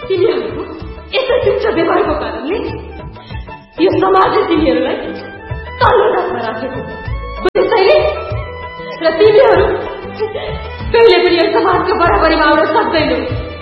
तिमीहरूको यस्तो तुच्छ व्यवहारको कारणले यो समाजले तिमीहरूलाई तल्लो रातमा राखेको त्यसैले र तिमीहरू कहिले पनि यो समाजको बराबरीमा आउन सक्दैनौ।